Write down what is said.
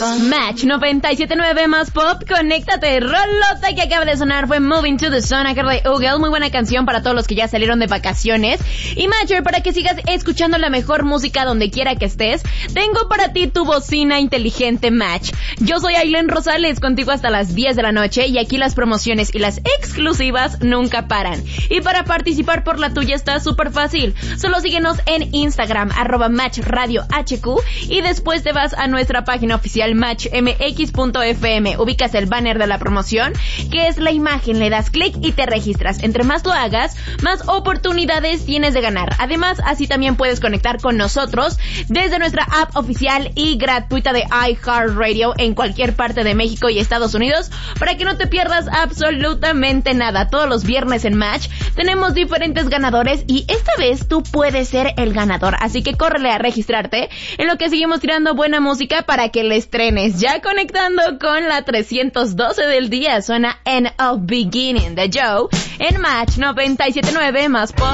Match 97.9 más pop, conéctate. Rolota que acaba de sonar fue Moving to the Sun, a cargo de Ugel. Muy buena canción para todos los que ya salieron de vacaciones. Y Matcher, para que sigas escuchando la mejor música donde quiera que estés, tengo para ti tu bocina inteligente Match. Yo soy Ailén Rosales, contigo hasta las 10 de la noche, y aquí las promociones y las exclusivas nunca paran. Y para participar por la tuya está súper fácil. Solo síguenos en Instagram, @MatchRadioHQ, y después te vas a nuestra página oficial matchmx.fm. Ubicas el banner de la promoción, que es la imagen, le das clic y te registras. Entre más lo hagas, más oportunidades tienes de ganar. Además, así también puedes conectar con nosotros desde nuestra app oficial y gratuita de iHeartRadio en cualquier parte de México y Estados Unidos, para que no te pierdas absolutamente nada. Todos los viernes en Match tenemos diferentes ganadores y esta vez tú puedes ser el ganador. Así que córrele a registrarte, en lo que seguimos tirando buena música para que le estrenes. Ya conectando con la 312 del día, suena End of Beginning de Joe en Match 97.9 más pop.